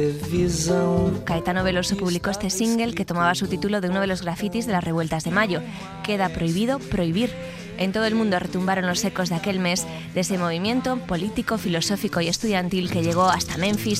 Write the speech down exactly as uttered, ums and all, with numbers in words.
Caetano Veloso publicó este single que tomaba su título de uno de los grafitis de las revueltas de mayo. Queda prohibido prohibir. En todo el mundo retumbaron los ecos de aquel mes, de ese movimiento político, filosófico y estudiantil que llegó hasta Memphis,